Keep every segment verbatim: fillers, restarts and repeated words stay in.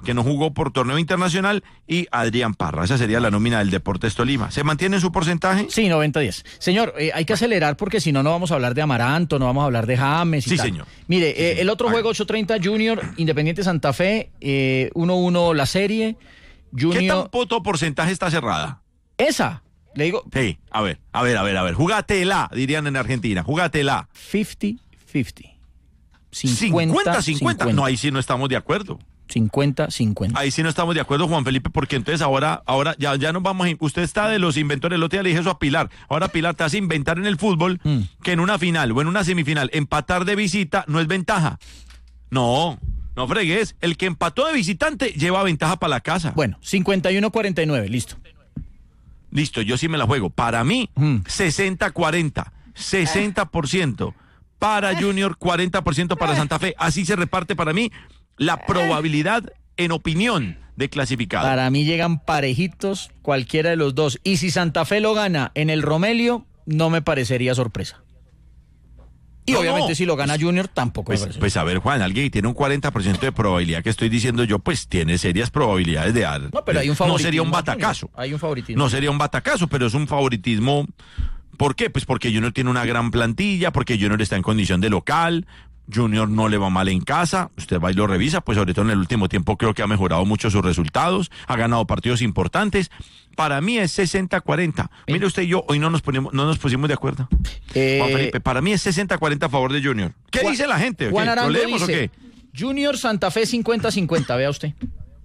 que no jugó por torneo internacional, y Adrián Parra. Esa sería la nómina del Deportes Tolima. ¿Se mantiene en su porcentaje? Sí, noventa diez. Señor, eh, hay que acelerar porque si no, no vamos a hablar de Amaranto, no vamos a hablar de James y Sí, tal. señor. Mire, Sí, eh, señor. el otro Haga. juego ocho treinta Junior, Independiente Santa Fe, eh, uno uno la serie, Junior... ¿Qué tan poco porcentaje está cerrada? Esa, le digo, Sí, a ver, a ver, a ver, a ver. Jugátela, dirían en Argentina. Jugátela. cincuenta cincuenta. cincuenta cincuenta. No, ahí sí no estamos de acuerdo. cincuenta cincuenta. Ahí sí no estamos de acuerdo, Juan Felipe, porque entonces ahora, ahora ya, ya nos vamos a... Usted está de los inventores, el otro día le dije eso a Pilar. Ahora, Pilar, te hace inventar en el fútbol Mm. que en una final o en una semifinal empatar de visita no es ventaja. No, no fregues. El que empató de visitante lleva ventaja para la casa. Bueno, cincuenta y uno cuarenta y nueve, listo. Listo, yo sí me la juego. Para mí, Mm. sesenta cuarenta. sesenta por ciento para Junior, cuarenta por ciento para Santa Fe. Así se reparte para mí la probabilidad, en opinión, de clasificado. Para mí llegan parejitos cualquiera de los dos. Y si Santa Fe lo gana en el Romelio, no me parecería sorpresa. Y No, obviamente no. si lo gana Junior, tampoco me Pues, parece. pues a ver, Juan, alguien que tiene un cuarenta por ciento de probabilidad que estoy diciendo yo, pues tiene serias probabilidades de dar. No, pero hay un No favoritismo. sería un batacazo. Junior. Hay un favoritismo. No sería un batacazo, pero es un favoritismo. ¿Por qué? Pues porque Junior tiene una gran plantilla, porque Junior está en condición de local, Junior no le va mal en casa, usted va y lo revisa, pues sobre todo en el último tiempo creo que ha mejorado mucho sus resultados, ha ganado partidos importantes. Para mí es sesenta cuarenta. Mire usted y yo, hoy no nos ponemos, no nos pusimos de acuerdo. Eh, Juan Felipe, para mí es sesenta cuarenta a favor de Junior. ¿Qué Juan- dice la gente? Juan ¿Qué? ¿Lo Arango leemos dice, o qué? Junior Santa Fe cincuenta cincuenta, vea usted.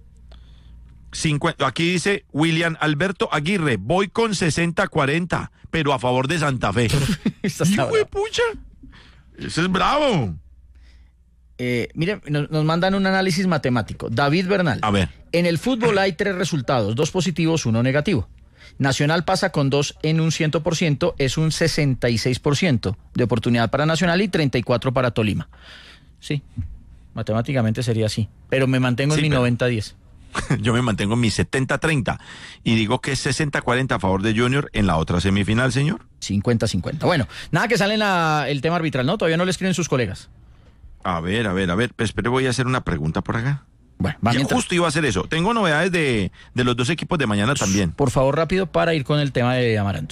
cincuenta, aquí dice William Alberto Aguirre, voy con sesenta cuarenta, pero a favor de Santa Fe. Esta está ¡Hijo de brava. pucha! Ese es bravo. Eh, mire, nos, nos mandan un análisis matemático. David Bernal. A ver. En el fútbol hay tres resultados, dos positivos, uno negativo. Nacional pasa con dos en un cien por ciento, es un sesenta y seis por ciento de oportunidad para Nacional y treinta y cuatro por ciento para Tolima. Sí, matemáticamente sería así, pero me mantengo Sí, en mi pero- noventa diez. Yo me mantengo en mi setenta treinta y digo que es sesenta cuarenta a favor de Junior en la otra semifinal, señor. cincuenta cincuenta. Bueno, nada que sale en la- el tema arbitral, ¿no? Todavía no le escriben sus colegas. A ver, a ver, a ver. Pues, espere, voy a hacer una pregunta por acá. Bueno, va Ya mientras- justo iba a hacer eso. Tengo novedades de, de los dos equipos de mañana también. Por favor, rápido para ir con el tema de Amaranto.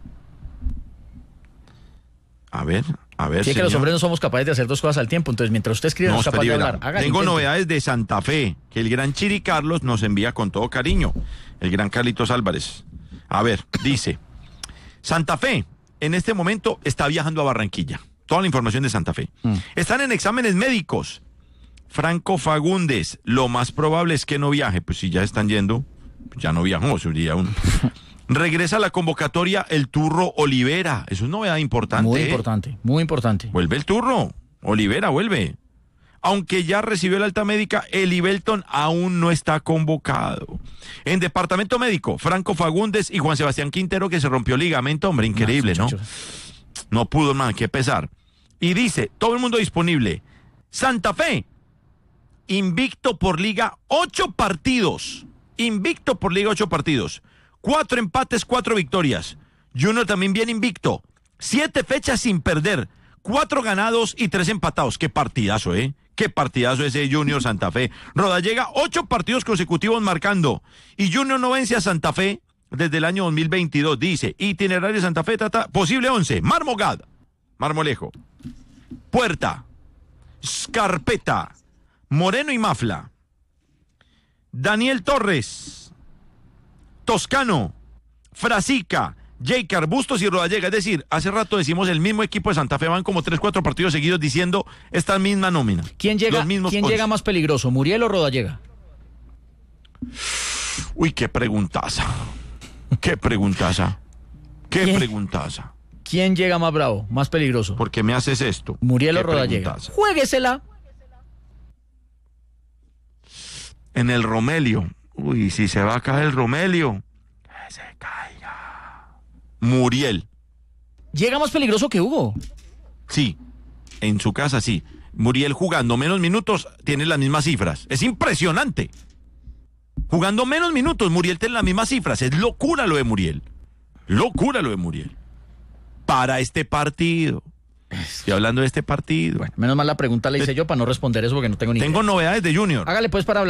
A ver, a ver, Sí, que señor. los hombres no somos capaces de hacer dos cosas al tiempo, entonces mientras usted escribe no, No, es capaz espere, de verá. hablar. Hágale, Tengo intente. novedades de Santa Fe, que el gran Chiri Carlos nos envía con todo cariño. El gran Carlitos Álvarez. A ver, dice, Santa Fe en este momento está viajando a Barranquilla. Toda la información de Santa Fe. Mm. Están en exámenes médicos. Franco Fagundes, lo más probable es que no viaje. Pues si ya están yendo, pues ya no viajó, sería uno. Regresa a la convocatoria el Turro Olivera. Eso es novedad importante. Muy ¿eh? importante, muy importante. Vuelve el Turro. Olivera vuelve. Aunque ya recibió la alta médica, Eli Belton aún no está convocado. En departamento médico, Franco Fagundes y Juan Sebastián Quintero, que se rompió ligamento, hombre, increíble, ¿no? No pudo, man, qué pesar. Y dice, todo el mundo disponible. Santa Fe, invicto por liga, ocho partidos. Invicto por liga, ocho partidos. Cuatro empates, cuatro victorias. Junior también bien invicto. Siete fechas sin perder. Cuatro ganados y tres empatados. Qué partidazo, ¿eh? Qué partidazo ese Junior Santa Fe. Rodallega, ocho partidos consecutivos marcando. Y Junior no vence a Santa Fe desde el año dos mil veintidós. Dice, itinerario Santa Fe, tata, posible once. Marmogad, Marmolejo, Puerta, Scarpeta, Moreno y Mafla, Daniel Torres, Toscano, Frasica, Jake Arbustos y Rodallega. Es decir, hace rato decimos el mismo equipo de Santa Fe, van como tres, cuatro partidos seguidos diciendo esta misma nómina. ¿Quién llega, Los mismos ¿quién once. llega más peligroso, Muriel o Rodallega? Uy, qué preguntaza. Qué preguntaza. Qué ¿Qué? preguntaza. ¿Quién llega más bravo, más peligroso? ¿Por qué me haces esto? Muriel o Qué Rodallega. preguntaza. Juéguesela. En el Romelio. Uy, si se va a caer el Romelio. Que se caiga. Muriel. Llega más peligroso que Hugo. Sí. En su casa sí. Muriel jugando menos minutos tiene las mismas cifras. Es impresionante. Jugando menos minutos, Muriel tiene las mismas cifras. Es locura lo de Muriel. Locura lo de Muriel. Para este partido. Estoy hablando de este partido. Bueno, menos mal la pregunta la hice yo para no responder eso porque no tengo ni Tengo idea. novedades de Junior. Hágale pues para hablar.